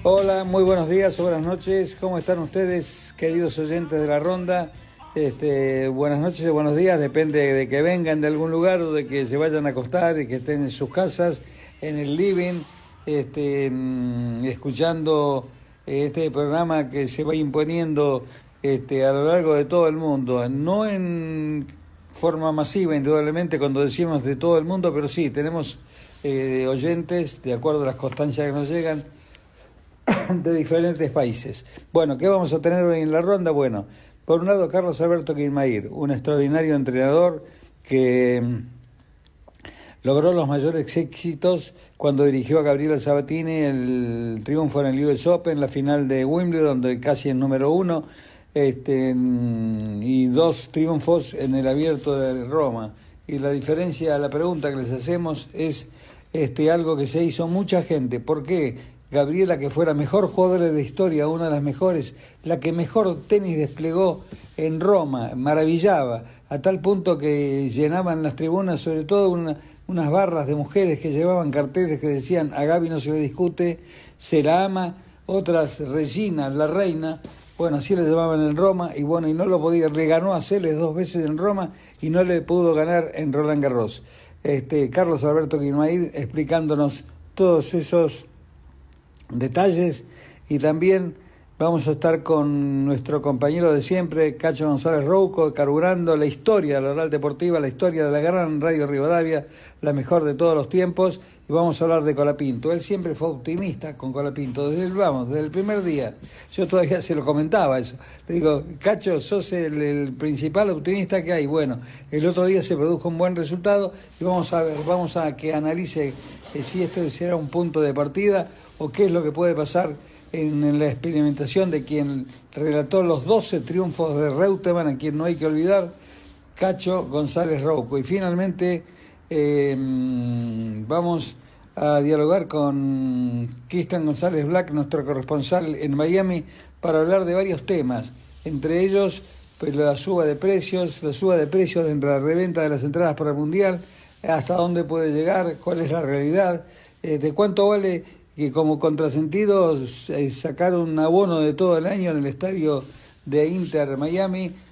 Hola, muy buenos días o buenas noches. ¿Cómo están ustedes, queridos oyentes de la ronda? Buenas noches o buenos días, depende de que vengan de algún lugar o de que se vayan a acostar y que estén en sus casas, en el living, escuchando este programa que se va imponiendo a lo largo de todo el mundo. No en forma masiva, indudablemente, cuando decimos de todo el mundo, pero sí, tenemos oyentes, de acuerdo a las constancias que nos llegan, de diferentes países. Bueno, ¿qué vamos a tener hoy en la ronda? Bueno, por un lado, Carlos Alberto Guilmair, un extraordinario entrenador que logró los mayores éxitos cuando dirigió a Gabriela Sabatini el triunfo en el US Open, la final de Wimbledon, donde casi es número uno, y 2 triunfos en el Abierto de Roma. Y la diferencia, la pregunta que les hacemos es algo que se hizo mucha gente. ¿Por qué Gabriela, que fue la mejor jugadora de historia, una de las mejores, la que mejor tenis desplegó en Roma, maravillaba, a tal punto que llenaban las tribunas, sobre todo unas barras de mujeres que llevaban carteles que decían: a Gaby no se le discute, se la ama, otras Regina, la reina? Bueno, así le llamaban en Roma, y bueno, y no lo podía, le ganó a Celes 2 veces en Roma y no le pudo ganar en Roland Garros. Carlos Alberto Guilmair explicándonos todos esos detalles, y también vamos a estar con nuestro compañero de siempre, Cacho González Rouco, carburando la historia de la oral deportiva, la historia de la gran Radio Rivadavia, la mejor de todos los tiempos, y vamos a hablar de Colapinto. Él siempre fue optimista con Colapinto, desde el primer día. Yo todavía se lo comentaba eso. Le digo: Cacho, sos el principal optimista que hay. Bueno, el otro día se produjo un buen resultado y vamos a que analice si esto será un punto de partida o qué es lo que puede pasar en la experimentación de quien relató los 12 triunfos de Reutemann, a quien no hay que olvidar, Cacho González Rouco. Y finalmente vamos a dialogar con Cristian González Black, nuestro corresponsal en Miami, para hablar de varios temas, entre ellos pues, la suba de precios de la reventa de las entradas para el Mundial, hasta dónde puede llegar, cuál es la realidad, de cuánto vale que como contrasentido sacar un abono de todo el año en el estadio de Inter Miami,